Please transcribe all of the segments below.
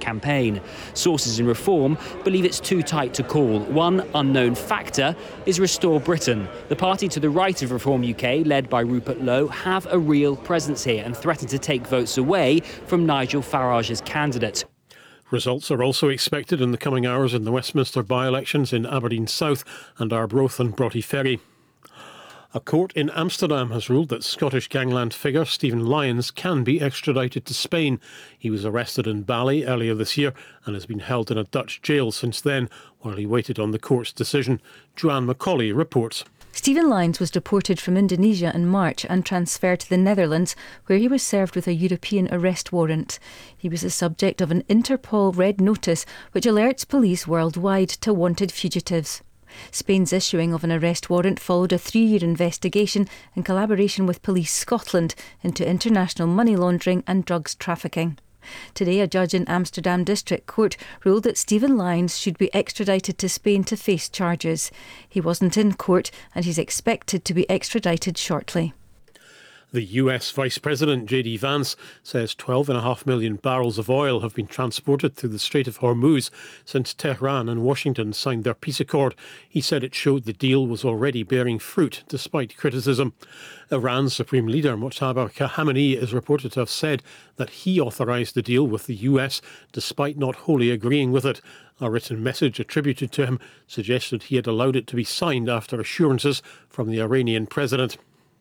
campaign. Sources in Reform believe it's too tight to call. One unknown factor is Restore Britain. The party to the right of Reform UK, led by Rupert Lowe, have a real presence here and threaten to take votes away from Nigel Farage's candidate. Results are also expected in the coming hours in the Westminster by-elections in Aberdeen South and Arbroath and Broughty Ferry. A court in Amsterdam has ruled that Scottish gangland figure Stephen Lyons can be extradited to Spain. He was arrested in Bali earlier this year and has been held in a Dutch jail since then while he waited on the court's decision. Joanne Macaulay reports. Stephen Lyons was deported from Indonesia in March and transferred to the Netherlands, where he was served with a European arrest warrant. He was the subject of an Interpol Red Notice, which alerts police worldwide to wanted fugitives. Spain's issuing of an arrest warrant followed a 3-year investigation in collaboration with Police Scotland into international money laundering and drugs trafficking. Today, a judge in Amsterdam District Court ruled that Stephen Lyons should be extradited to Spain to face charges. He wasn't in court and he's expected to be extradited shortly. The US Vice President J.D. Vance says 12.5 million barrels of oil have been transported through the Strait of Hormuz since Tehran and Washington signed their peace accord. He said it showed the deal was already bearing fruit despite criticism. Iran's Supreme Leader Mojtaba Khamenei is reported to have said that he authorised the deal with the US despite not wholly agreeing with it. A written message attributed to him suggested he had allowed it to be signed after assurances from the Iranian president.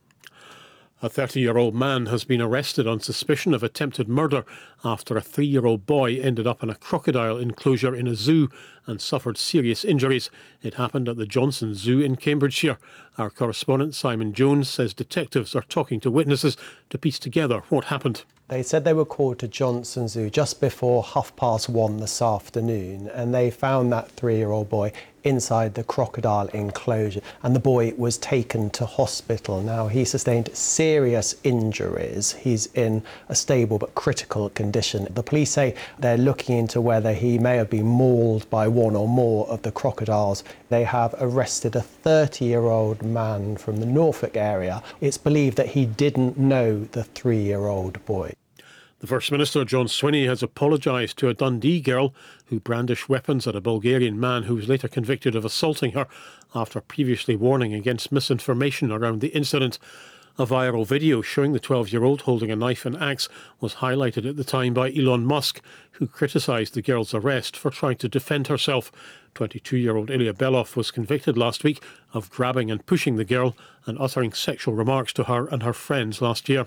A 30-year-old man has been arrested on suspicion of attempted murder after a 3-year-old boy ended up in a crocodile enclosure in a zoo and suffered serious injuries. It happened at the Johnson Zoo in Cambridgeshire. Our correspondent Simon Jones says detectives are talking to witnesses to piece together what happened. They said they were called to Johnson Zoo just before 1:30 this afternoon, and they found that 3-year-old boy inside the crocodile enclosure, and the boy was taken to hospital. Now, he sustained serious injuries. He's in a stable but critical condition. The police say they're looking into whether he may have been mauled by one or more of the crocodiles. They have arrested a 30-year-old man from the Norfolk area. It's believed that he didn't know the 3-year-old boy. The First Minister, John Swinney, has apologised to a Dundee girl who brandished weapons at a Bulgarian man who was later convicted of assaulting her after previously warning against misinformation around the incident. A viral video showing the 12-year-old holding a knife and axe was highlighted at the time by Elon Musk, who criticised the girl's arrest for trying to defend herself. 22-year-old Ilya Belov was convicted last week of grabbing and pushing the girl and uttering sexual remarks to her and her friends last year.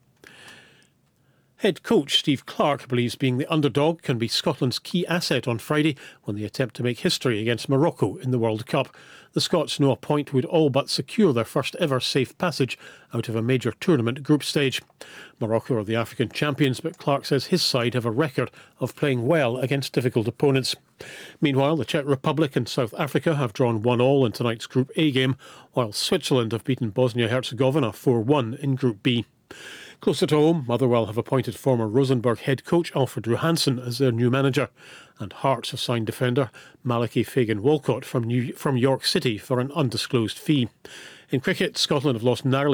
Head coach Steve Clarke believes being the underdog can be Scotland's key asset on Friday when they attempt to make history against Morocco in the World Cup. The Scots know a point would all but secure their first ever safe passage out of a major tournament group stage. Morocco are the African champions, but Clarke says his side have a record of playing well against difficult opponents. Meanwhile, the Czech Republic and South Africa have drawn 1-1 in tonight's Group A game, while Switzerland have beaten Bosnia-Herzegovina 4-1 in Group B. Closer to home, Motherwell have appointed former Rosenborg head coach Alfred Johansson as their new manager, and Hearts have signed defender Malachi Fagan-Walcott from York City for an undisclosed fee. In cricket, Scotland have lost narrowly